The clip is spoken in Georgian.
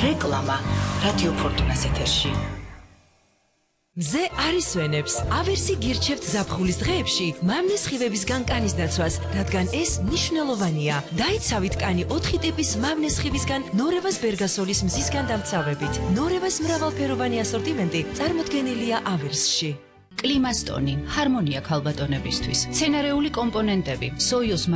რეკლამა რადიო ფორტუნას ეთერში. მზე არ ისვენებს. ავერსი გირჩევთ ზაფხულის დღეებში მამნის სხივებისგან კანის დაცვას, რადგან ეს მნიშვნელოვანია. დაიცავით კანი 4 ტიპის მამნის სხივისგან ნორევას ბერგასოლის მზისგან დამცავებით. ნორევას მრავალფეროვანი ასორტიმენტი წარმოდგენილია ავერსში. კლიმასტონი, ჰარმონია ქალბატონებისთვის, მცენარეული კომპონენტები, სოიოს